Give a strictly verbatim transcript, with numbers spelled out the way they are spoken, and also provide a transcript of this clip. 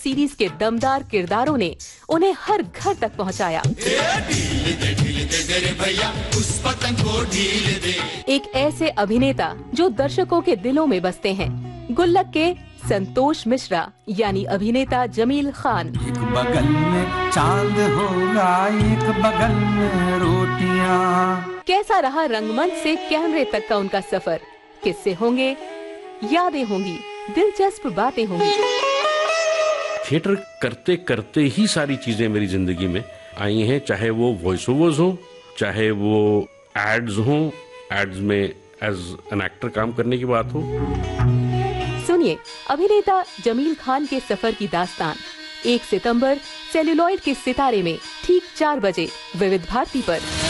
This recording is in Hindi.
सीरीज के दमदार किरदारों ने उन्हें हर घर तक पहुंचाया। एक ऐसे अभिनेता जो दर्शकों के दिलों में बसते हैं, गुल्लक के संतोष मिश्रा यानी अभिनेता जमील खान। एक बगल में चांद होगा, एक बगल में रोटियां। कैसा रहा रंगमंच से कैमरे तक का उनका सफर? किस्से होंगे, यादें होंगी, दिलचस्प बातें होंगी। थिएटर करते करते ही सारी चीजें मेरी जिंदगी में आई हैं, चाहे वो वॉइस ओवर्स हो, चाहे वो एड्स हो, एड्स में एज एन एक्टर काम करने की बात हो। सुनिए अभिनेता जमील खान के सफर की दास्तान एक सितंबर सेल्यूलॉइड के सितारे में ठीक चार बजे विविध भारती पर।